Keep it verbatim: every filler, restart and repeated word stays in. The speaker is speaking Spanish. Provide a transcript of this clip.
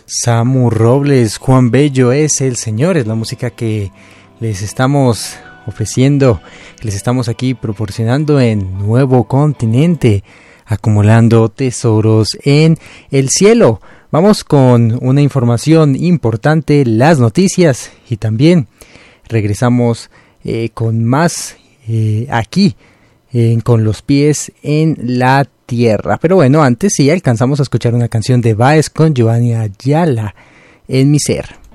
Samu Robles, Juan Bello es el señor, es la música que les estamos ofreciendo, que les estamos aquí proporcionando en Nuevo Continente, acumulando tesoros en el cielo. Vamos con una información importante, las noticias, y también regresamos eh, con más eh, aquí, eh, con los pies en la tierra. Pero bueno, antes sí alcanzamos a escuchar una canción de Baez con Giovanni Ayala, En mi ser.